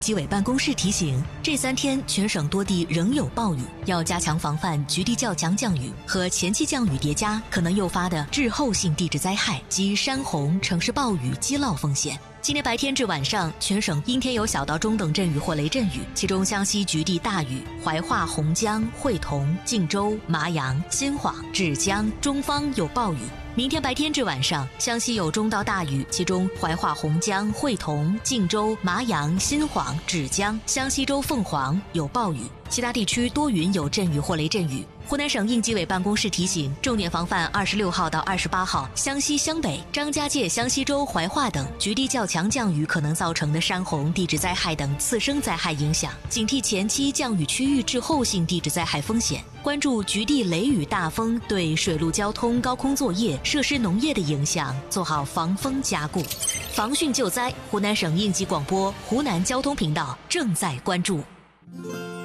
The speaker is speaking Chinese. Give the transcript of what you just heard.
纪委办公室提醒：这3天全省多地仍有暴雨，要加强防范局地较强降雨和前期降雨叠加可能诱发的滞后性地质灾害及山洪、城市暴雨积涝风险。今天白天至晚上，全省阴天有小到中等阵雨或雷阵雨，其中湘西局地大雨，怀化、洪江、会同、晋州、麻阳、新晃、芷江、中方有暴雨。明天白天至晚上，湘西有中到大雨，其中怀化、洪江、会同、晋州、麻阳、新晃、芷江、湘西州凤凰有暴雨，其他地区多云有阵雨或雷阵雨。湖南省应纪委办公室提醒，重点防范26号到28号湘西湘北、张家界、湘西州、怀化等局地较强降雨可能造成的山洪、地质灾害等次生灾害影响，警惕前期降雨区域滞后性地质灾害风险，关注局地雷雨大风对水陆交通、高空作业、设施农业的影响，做好防风加固。防汛救灾，湖南省应急广播、湖南交通频道正在关注。